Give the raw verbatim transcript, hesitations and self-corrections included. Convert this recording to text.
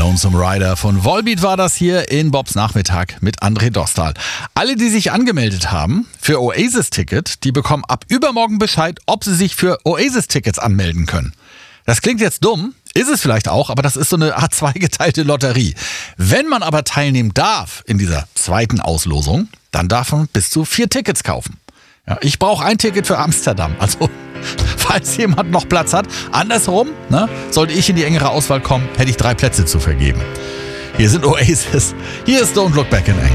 Lonesome Rider von Volbeat war das hier in Bobs Nachmittag mit André Dostal. Alle, die sich angemeldet haben für Oasis-Ticket, die bekommen ab übermorgen Bescheid, ob sie sich für Oasis-Tickets anmelden können. Das klingt jetzt dumm, ist es vielleicht auch, aber das ist so eine Art zweigeteilte Lotterie. Wenn man aber teilnehmen darf in dieser zweiten Auslosung, dann darf man bis zu vier Tickets kaufen. Ja, ich brauche ein Ticket für Amsterdam, also falls jemand noch Platz hat. Andersrum, ne, sollte ich in die engere Auswahl kommen, hätte ich drei Plätze zu vergeben. Hier sind Oasis, hier ist Don't Look Back in Anger.